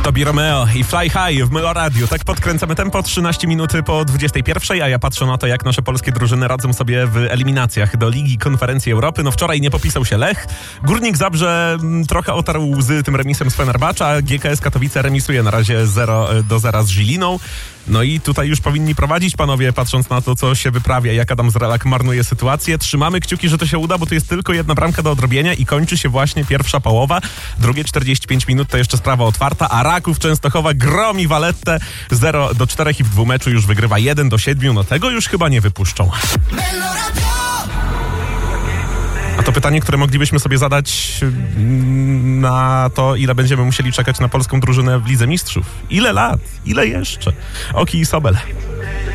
Tobi Romeo i Fly High w Melo Radio. Tak podkręcamy tempo, 13 minuty po 21, a ja patrzę na to, jak nasze polskie drużyny radzą sobie w eliminacjach do Ligi Konferencji Europy. No wczoraj nie popisał się Lech. Górnik Zabrze trochę otarł łzy tym remisem z Fenerbahce, a GKS Katowice remisuje na razie 0-0 z Żiliną. No i tutaj już powinni prowadzić panowie, patrząc na to, co się wyprawia, jak Adam Zrelak marnuje sytuację. Trzymamy kciuki, że to się uda, bo tu jest tylko jedna bramka do odrobienia i kończy się właśnie pierwsza połowa. Drugie 45 minut to jeszcze sprawa otwarta, a Raków Częstochowa gromi Valettę 0-4 i w dwumeczu już wygrywa 1-7. No tego już chyba nie wypuszczą. A to pytanie, które moglibyśmy sobie zadać na to, ile będziemy musieli czekać na polską drużynę w Lidze Mistrzów. Ile lat? Ile jeszcze? Oki i Sobel.